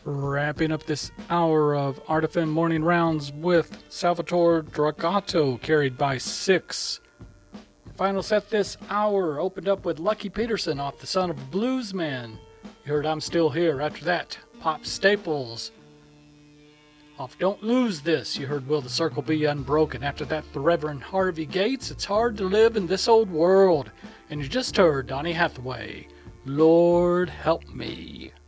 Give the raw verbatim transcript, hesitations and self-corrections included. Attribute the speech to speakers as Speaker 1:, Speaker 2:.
Speaker 1: Wrapping up this hour of Art F M Morning Rounds with Salvatore Dragato, carried by six. Final set this hour opened up with Lucky Peterson off The Son of a Bluesman. You heard I'm Still Here. After that, Pop Staples off Don't Lose This. You heard Will the Circle Be Unbroken. After that, the Reverend Harvey Gates, It's Hard to Live in This Old World. And you just heard Donny Hathaway, Lord Help Me.